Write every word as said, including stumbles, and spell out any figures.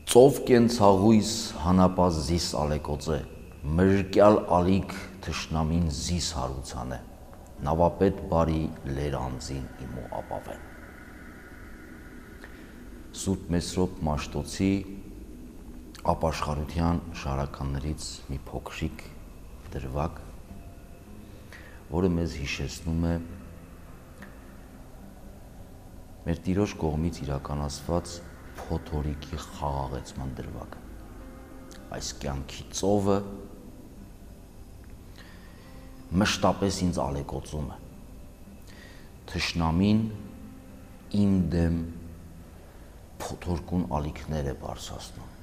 Ծով կենցաղույս հանապազ զիս ալեկոծե, մրկյալ ալիք թշնամին զիս հարուցանե, նավապետ բարի լեր անձին իմու ապավեն։ Սուրբ Մեսրոպ Մաշտոցի ապաշխարության շարականներից մի փոքրիկ դրվագ, որը մեզ հիշեցնում է մեր Տիրոջ կողմից իրականացված փոթորիկի խաղաղեցման դրվագը։ Այս կյանքի ծովը մշտապես ինձ ալեկոծում է, թշնամին իմ դեմ փոթորկուն ալիքներ է բարձրացնում,